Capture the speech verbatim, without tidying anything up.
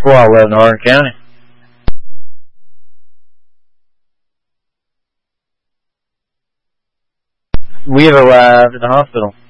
Well, I live in Orange County. We have arrived at the hospital.